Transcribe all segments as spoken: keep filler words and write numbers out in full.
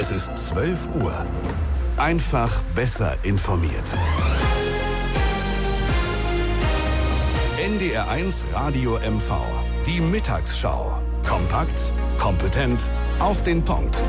Es ist zwölf Uhr. Einfach besser informiert. N D R eins Radio M V. Die Mittagsschau. Kompakt, kompetent, auf den Punkt.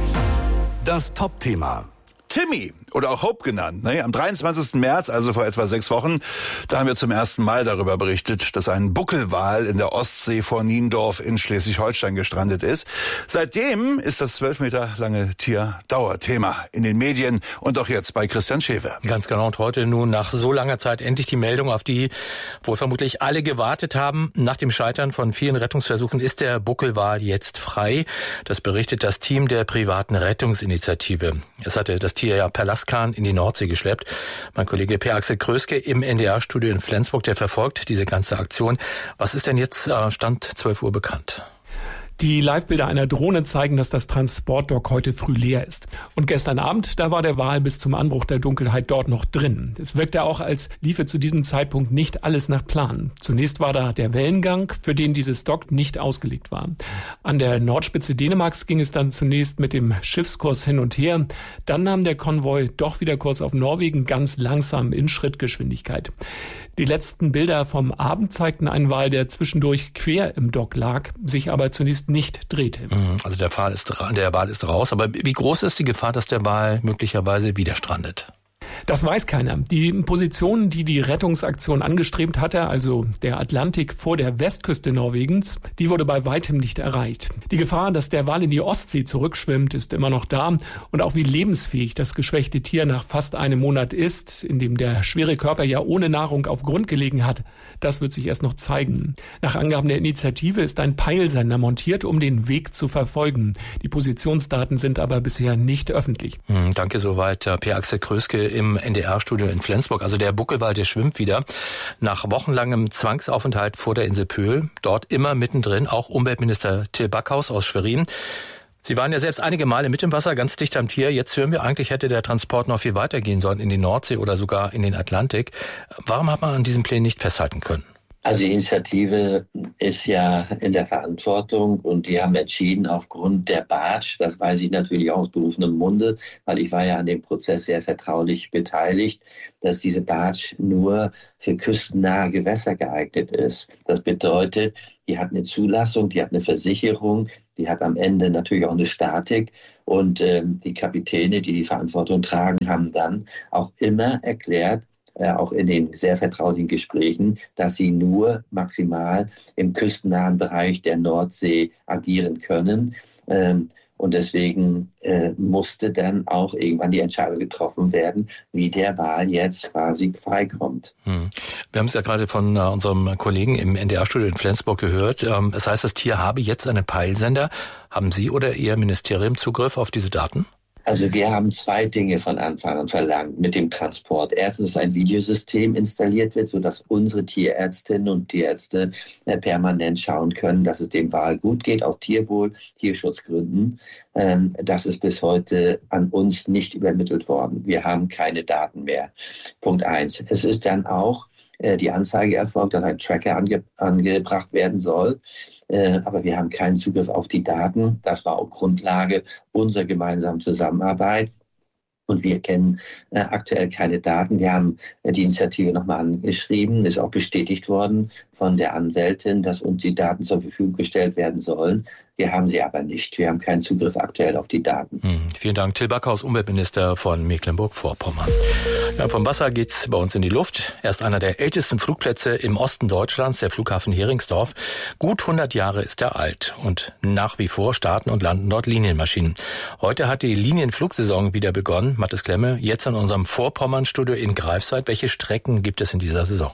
Das Top-Thema. Timmy, oder auch Hope genannt, ne? Am dreiundzwanzigsten März, also vor etwa sechs Wochen, da haben wir zum ersten Mal darüber berichtet, dass ein Buckelwal in der Ostsee vor Niendorf in Schleswig-Holstein gestrandet ist. Seitdem ist das zwölf Meter lange Tier Dauerthema in den Medien und auch jetzt bei Christian Schäfer. Ganz genau, und heute nun nach so langer Zeit endlich die Meldung, auf die wohl vermutlich alle gewartet haben. Nach dem Scheitern von vielen Rettungsversuchen ist der Buckelwal jetzt frei. Das berichtet das Team der privaten Rettungsinitiative. Es hatte das Tier ja per Lastkahn in die Nordsee geschleppt. Mein Kollege Per-Axel Kröske im N D R-Studio in Flensburg, der verfolgt diese ganze Aktion. Was ist denn jetzt äh, Stand zwölf Uhr bekannt? Die Livebilder einer Drohne zeigen, dass das Transportdock heute früh leer ist. Und gestern Abend, da war der Wal bis zum Anbruch der Dunkelheit dort noch drin. Es wirkte auch, als liefe zu diesem Zeitpunkt nicht alles nach Plan. Zunächst war da der Wellengang, für den dieses Dock nicht ausgelegt war. An der Nordspitze Dänemarks ging es dann zunächst mit dem Schiffskurs hin und her. Dann nahm der Konvoi doch wieder Kurs auf Norwegen, ganz langsam in Schrittgeschwindigkeit. Die letzten Bilder vom Abend zeigten einen Wal, der zwischendurch quer im Dock lag, sich aber zunächst nicht drehte. Also der Wal ist, der Wal ist raus. Aber wie groß ist die Gefahr, dass der Wal möglicherweise wieder strandet? Das weiß keiner. Die Position, die die Rettungsaktion angestrebt hatte, also der Atlantik vor der Westküste Norwegens, die wurde bei weitem nicht erreicht. Die Gefahr, dass der Wal in die Ostsee zurückschwimmt, ist immer noch da. Und auch wie lebensfähig das geschwächte Tier nach fast einem Monat ist, in dem der schwere Körper ja ohne Nahrung auf Grund gelegen hat, das wird sich erst noch zeigen. Nach Angaben der Initiative ist ein Peilsender montiert, um den Weg zu verfolgen. Die Positionsdaten sind aber bisher nicht öffentlich. Hm, danke soweit, Per-Axel Kröske im N D R-Studio in Flensburg. Also der Buckelwal, der schwimmt wieder. Nach wochenlangem Zwangsaufenthalt vor der Insel Pöhl. Dort immer mittendrin auch Umweltminister Till Backhaus aus Schwerin. Sie waren ja selbst einige Male mit dem Wasser, ganz dicht am Tier. Jetzt hören wir, eigentlich hätte der Transport noch viel weiter gehen sollen in die Nordsee oder sogar in den Atlantik. Warum hat man an diesen Plänen nicht festhalten können? Also die Initiative ist ja in der Verantwortung und die haben entschieden aufgrund der Bartsch, das weiß ich natürlich auch aus berufenem Munde, weil ich war ja an dem Prozess sehr vertraulich beteiligt, dass diese Bartsch nur für küstennahe Gewässer geeignet ist. Das bedeutet, die hat eine Zulassung, die hat eine Versicherung, die hat am Ende natürlich auch eine Statik und äh, die Kapitäne, die die Verantwortung tragen, haben dann auch immer erklärt, Äh, auch in den sehr vertraulichen Gesprächen, dass sie nur maximal im küstennahen Bereich der Nordsee agieren können. Ähm, und deswegen äh, musste dann auch irgendwann die Entscheidung getroffen werden, wie der Wal jetzt quasi freikommt. Hm. Wir haben es ja gerade von äh, unserem Kollegen im N D R-Studio in Flensburg gehört. Ähm, das heißt, das Tier habe jetzt einen Peilsender. Haben Sie oder Ihr Ministerium Zugriff auf diese Daten? Also wir haben zwei Dinge von Anfang an verlangt mit dem Transport. Erstens, dass ein Videosystem installiert wird, sodass unsere Tierärztinnen und Tierärzte äh, permanent schauen können, dass es dem Wal gut geht, aus Tierwohl, Tierschutzgründen. Ähm, das ist bis heute an uns nicht übermittelt worden. Wir haben keine Daten mehr. Punkt eins. Es ist dann auch äh, die Anzeige erfolgt, dass ein Tracker ange- angebracht werden soll. Äh, aber wir haben keinen Zugriff auf die Daten. Das war auch Grundlage unserer gemeinsamen Zusammenarbeit. Und wir kennen äh, aktuell keine Daten. Wir haben äh, die Initiative nochmal angeschrieben, ist auch bestätigt worden von der Anwältin, dass uns die Daten zur Verfügung gestellt werden sollen. Wir haben sie aber nicht. Wir haben keinen Zugriff aktuell auf die Daten. Hm, vielen Dank. Till Backhaus, Umweltminister von Mecklenburg-Vorpommern. Ja, vom Wasser geht's bei uns in die Luft. Er ist einer der ältesten Flugplätze im Osten Deutschlands, der Flughafen Heringsdorf. Gut hundert Jahre ist er alt und nach wie vor starten und landen dort Linienmaschinen. Heute hat die Linienflugsaison wieder begonnen. Mathis Klemme, jetzt in unserem Vorpommern-Studio in Greifswald. Welche Strecken gibt es in dieser Saison?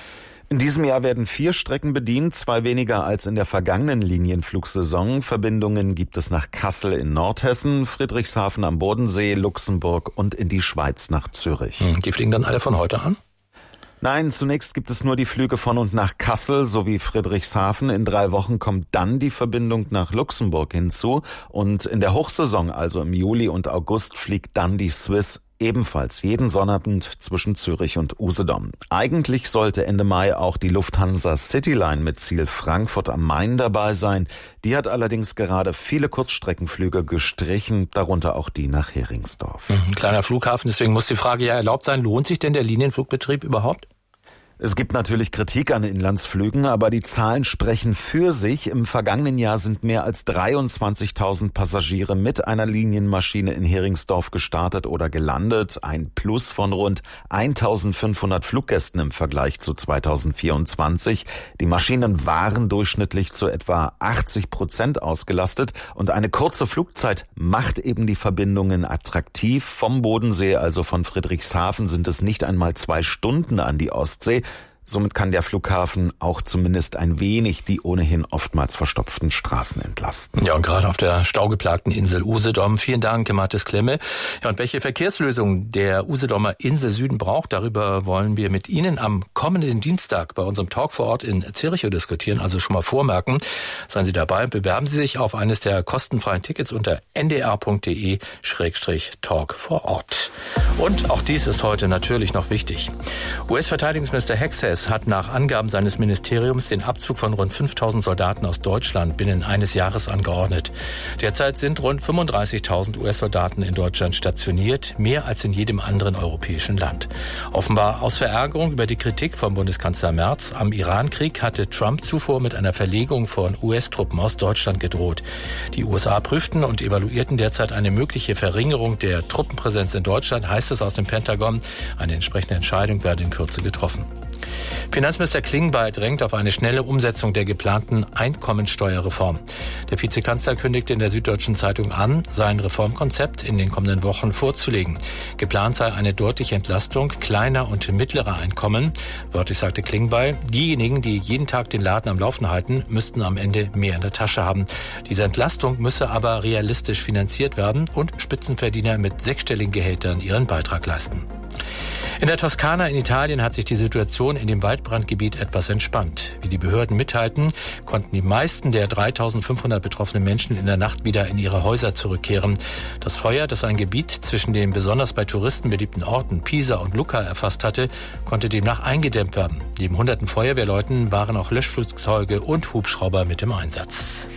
In diesem Jahr werden vier Strecken bedient, zwei weniger als in der vergangenen Linienflugsaison. Verbindungen gibt es nach Kassel in Nordhessen, Friedrichshafen am Bodensee, Luxemburg und in die Schweiz nach Zürich. Die fliegen dann alle von heute an? Nein, zunächst gibt es nur die Flüge von und nach Kassel sowie Friedrichshafen. In drei Wochen kommt dann die Verbindung nach Luxemburg hinzu. Und in der Hochsaison, also im Juli und August, fliegt dann die Swiss ebenfalls jeden Sonnabend zwischen Zürich und Usedom. Eigentlich sollte Ende Mai auch die Lufthansa Cityline mit Ziel Frankfurt am Main dabei sein. Die hat allerdings gerade viele Kurzstreckenflüge gestrichen, darunter auch die nach Heringsdorf. Mhm, kleiner Flughafen, deswegen muss die Frage ja erlaubt sein, lohnt sich denn der Linienflugbetrieb überhaupt? Es gibt natürlich Kritik an Inlandsflügen, aber die Zahlen sprechen für sich. Im vergangenen Jahr sind mehr als dreiundzwanzigtausend Passagiere mit einer Linienmaschine in Heringsdorf gestartet oder gelandet. Ein Plus von rund eintausendfünfhundert Fluggästen im Vergleich zu zweitausendvierundzwanzig. Die Maschinen waren durchschnittlich zu etwa achtzig Prozent ausgelastet und eine kurze Flugzeit macht eben die Verbindungen attraktiv. Vom Bodensee, also von Friedrichshafen, sind es nicht einmal zwei Stunden an die Ostsee. Somit kann der Flughafen auch zumindest ein wenig die ohnehin oftmals verstopften Straßen entlasten. Ja, und gerade auf der staugeplagten Insel Usedom. Vielen Dank, Mathis Klemme. Ja, und welche Verkehrslösung der Usedomer Insel Süden braucht, darüber wollen wir mit Ihnen am kommenden Dienstag bei unserem Talk vor Ort in Zirichow diskutieren. Also schon mal vormerken. Seien Sie dabei. Bewerben Sie sich auf eines der kostenfreien Tickets unter n d r punkt d e Schrägstrich talk vor Ort. Und auch dies ist heute natürlich noch wichtig. U S-Verteidigungsminister Hexas hat nach Angaben seines Ministeriums den Abzug von rund fünftausend Soldaten aus Deutschland binnen eines Jahres angeordnet. Derzeit sind rund fünfunddreißigtausend U S-Soldaten in Deutschland stationiert, mehr als in jedem anderen europäischen Land. Offenbar aus Verärgerung über die Kritik von Bundeskanzler Merz am Irankrieg hatte Trump zuvor mit einer Verlegung von U S-Truppen aus Deutschland gedroht. Die U S A prüften und evaluierten derzeit eine mögliche Verringerung der Truppenpräsenz in Deutschland, heißt es aus dem Pentagon. Eine entsprechende Entscheidung werde in Kürze getroffen. Finanzminister Klingbeil drängt auf eine schnelle Umsetzung der geplanten Einkommensteuerreform. Der Vizekanzler kündigte in der Süddeutschen Zeitung an, sein Reformkonzept in den kommenden Wochen vorzulegen. Geplant sei eine deutliche Entlastung kleiner und mittlerer Einkommen. Wörtlich sagte Klingbeil, diejenigen, die jeden Tag den Laden am Laufen halten, müssten am Ende mehr in der Tasche haben. Diese Entlastung müsse aber realistisch finanziert werden und Spitzenverdiener mit sechsstelligen Gehältern ihren Beitrag leisten. In der Toskana in Italien hat sich die Situation in dem Waldbrandgebiet etwas entspannt. Wie die Behörden mitteilten, konnten die meisten der dreitausendfünfhundert betroffenen Menschen in der Nacht wieder in ihre Häuser zurückkehren. Das Feuer, das ein Gebiet zwischen den besonders bei Touristen beliebten Orten Pisa und Lucca erfasst hatte, konnte demnach eingedämmt werden. Neben hunderten Feuerwehrleuten waren auch Löschflugzeuge und Hubschrauber mit im Einsatz.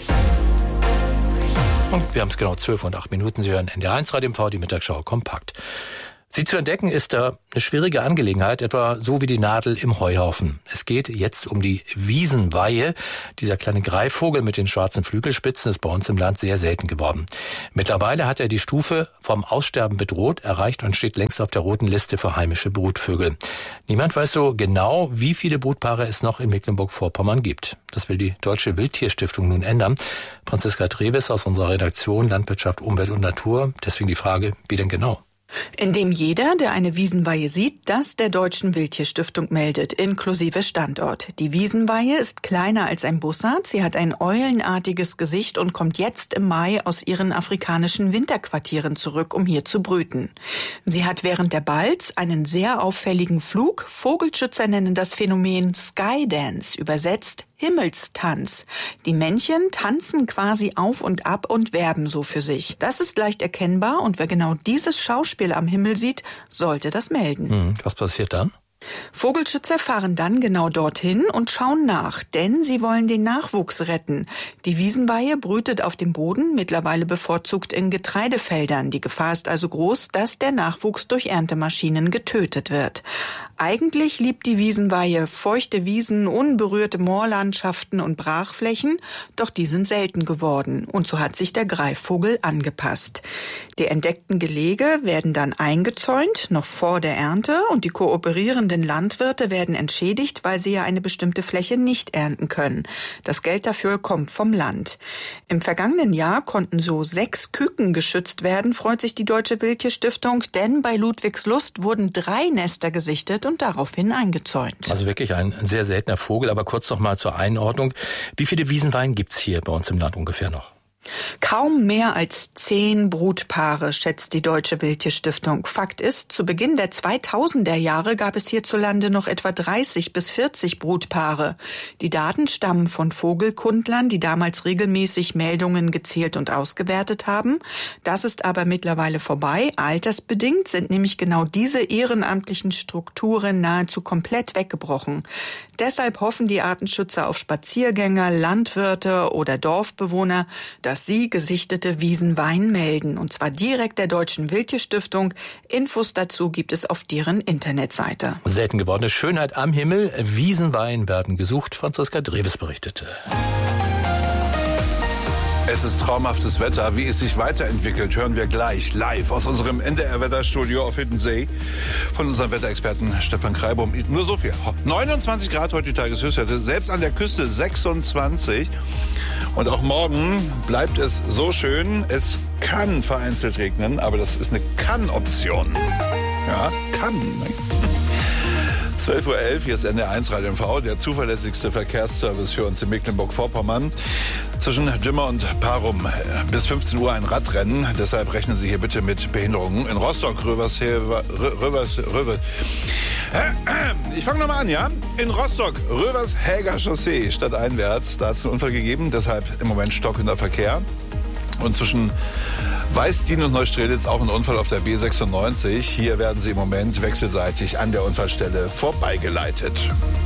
Und wir haben es genau zwölf und acht Minuten. Sie hören N D R eins Radio M V, die Mittagsschau kompakt. Sie zu entdecken ist da eine schwierige Angelegenheit, etwa so wie die Nadel im Heuhaufen. Es geht jetzt um die Wiesenweihe. Dieser kleine Greifvogel mit den schwarzen Flügelspitzen ist bei uns im Land sehr selten geworden. Mittlerweile hat er die Stufe vom Aussterben bedroht erreicht und steht längst auf der roten Liste für heimische Brutvögel. Niemand weiß so genau, wie viele Brutpaare es noch in Mecklenburg-Vorpommern gibt. Das will die Deutsche Wildtierstiftung nun ändern. Franziska Treves aus unserer Redaktion Landwirtschaft, Umwelt und Natur. Deswegen die Frage, wie denn genau? Indem jeder, der eine Wiesenweihe sieht, das der Deutschen Wildtierstiftung meldet, inklusive Standort. Die Wiesenweihe ist kleiner als ein Bussard, sie hat ein eulenartiges Gesicht und kommt jetzt im Mai aus ihren afrikanischen Winterquartieren zurück, um hier zu brüten. Sie hat während der Balz einen sehr auffälligen Flug. Vogelschützer nennen das Phänomen Skydance, übersetzt Himmelstanz. Die Männchen tanzen quasi auf und ab und werben so für sich. Das ist leicht erkennbar und wer genau dieses Schauspiel am Himmel sieht, sollte das melden. Hm, was passiert dann? Vogelschützer fahren dann genau dorthin und schauen nach, denn sie wollen den Nachwuchs retten. Die Wiesenweihe brütet auf dem Boden, mittlerweile bevorzugt in Getreidefeldern. Die Gefahr ist also groß, dass der Nachwuchs durch Erntemaschinen getötet wird. Eigentlich liebt die Wiesenweihe feuchte Wiesen, unberührte Moorlandschaften und Brachflächen, doch die sind selten geworden und so hat sich der Greifvogel angepasst. Die entdeckten Gelege werden dann eingezäunt, noch vor der Ernte, und die kooperierenden Landwirte werden entschädigt, weil sie ja eine bestimmte Fläche nicht ernten können. Das Geld dafür kommt vom Land. Im vergangenen Jahr konnten so sechs Küken geschützt werden, freut sich die Deutsche Wildtierstiftung, denn bei Ludwigslust wurden drei Nester gesichtet und daraufhin eingezäunt. Also wirklich ein sehr seltener Vogel, aber kurz noch mal zur Einordnung. Wie viele Wiesenweihen gibt's hier bei uns im Land ungefähr noch? Kaum mehr als zehn Brutpaare, schätzt die Deutsche Wildtierstiftung. Fakt ist, zu Beginn der zweitausender Jahre gab es hierzulande noch etwa dreißig bis vierzig Brutpaare. Die Daten stammen von Vogelkundlern, die damals regelmäßig Meldungen gezählt und ausgewertet haben. Das ist aber mittlerweile vorbei. Altersbedingt sind nämlich genau diese ehrenamtlichen Strukturen nahezu komplett weggebrochen. Deshalb hoffen die Artenschützer auf Spaziergänger, Landwirte oder Dorfbewohner, dass sie gesichtete Wiesenwein melden. Und zwar direkt der Deutschen Wildtierstiftung. Infos dazu gibt es auf deren Internetseite. Selten gewordene Schönheit am Himmel. Wiesenwein werden gesucht. Franziska Dreves berichtete. Es ist traumhaftes Wetter. Wie es sich weiterentwickelt, hören wir gleich live aus unserem N D R-Wetterstudio auf Hiddensee von unserem Wetterexperten Stefan Kreibum. Nur so viel. neunundzwanzig Grad heute die Tageshöchstwerte, selbst an der Küste sechsundzwanzig. Und auch morgen bleibt es so schön. Es kann vereinzelt regnen, aber das ist eine Kann-Option. Ja, kann. zwölf Uhr elf, hier ist N D R eins Radio M V, der zuverlässigste Verkehrsservice für uns in Mecklenburg-Vorpommern. Zwischen Dümmer und Parum bis fünfzehn Uhr ein Radrennen, deshalb rechnen Sie hier bitte mit Behinderungen. In Rostock, Rövers, Rövers, Rövers. Ich fange nochmal an, ja? In Rostock, Rövers-Häger Chaussee, stadteinwärts, da hat es einen Unfall gegeben, deshalb im Moment stockender Verkehr. Und zwischen Weißdien und Neustrelitz auch ein Unfall auf der B sechsundneunzig. Hier werden Sie im Moment wechselseitig an der Unfallstelle vorbeigeleitet.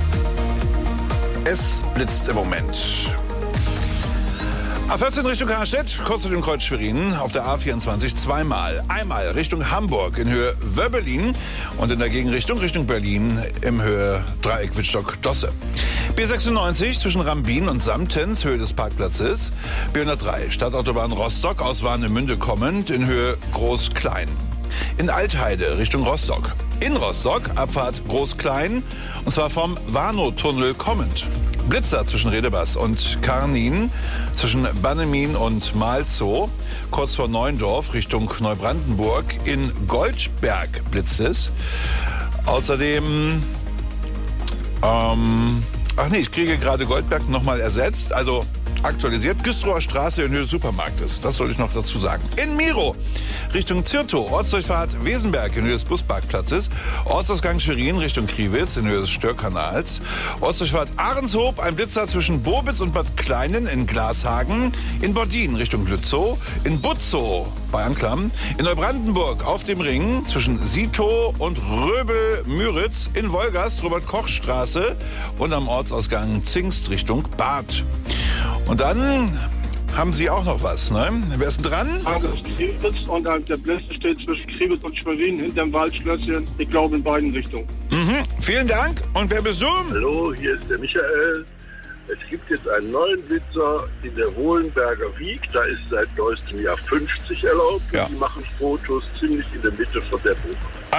Es blitzt im Moment. A vierzehn Richtung Karstedt, kurz zu dem Kreuz Schwerin, auf der A vierundzwanzig zweimal. Einmal Richtung Hamburg in Höhe Wöbbelin und in der Gegenrichtung Richtung Berlin im Höhe Dreieck Wittstock-Dosse. B sechsundneunzig zwischen Rambin und Samtens, Höhe des Parkplatzes. B hundertdrei Stadtautobahn Rostock aus Warnemünde kommend in Höhe Groß-Klein. In Altheide Richtung Rostock. In Rostock Abfahrt Groß-Klein und zwar vom Warnow-Tunnel kommend. Blitzer zwischen Redebass und Karnin, zwischen Bannemin und Malzow, kurz vor Neuendorf Richtung Neubrandenburg. In Goldberg blitzt es. Außerdem, ähm, ach nee, ich kriege gerade Goldberg nochmal ersetzt, also aktualisiert. Güstrower Straße in Höhe des Supermarktes, das soll ich noch dazu sagen. In Miro Richtung Zirtow, Ortsdurchfahrt Wesenberg in Höhe des Busparkplatzes, Ortsausgang Schwerin Richtung Kriwitz in Höhe des Störkanals, Ortsdurchfahrt Ahrenshoop, ein Blitzer zwischen Bobitz und Bad Kleinen in Glashagen, in Bordin Richtung Lützow, in Butzow bei Anklam, in Neubrandenburg auf dem Ring zwischen Sitow und Röbel-Müritz, in Wolgast Robert-Koch-Straße und am Ortsausgang Zingst Richtung Bad. Und dann haben Sie auch noch was, ne? Wer ist denn dran? Also Kriwitz und halt der Blitze steht zwischen Kriwitz und Schwerin hinterm Waldschlösschen. Ich glaube in beiden Richtungen. Mhm. Vielen Dank. Und wer bist du? Hallo, hier ist der Michael. Es gibt jetzt einen neuen Blitzer in der Wohlenberger Wiek. Da ist seit neuestem Jahr fünfzig erlaubt. Ja. Und die machen Fotos ziemlich in der Mitte von der Bucht.